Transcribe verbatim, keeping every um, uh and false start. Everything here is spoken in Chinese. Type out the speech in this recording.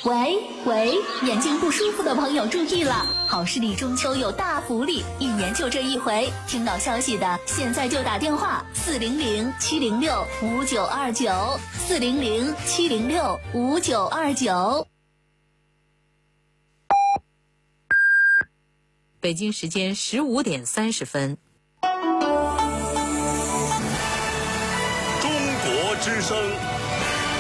喂喂，眼睛不舒服的朋友注意了，好视力中秋有大福利，一年就这一回，听到消息的现在就打电话四零零七零六五九二九四零零七零六五九二九。 北京时间十五点三十分。 中国之声。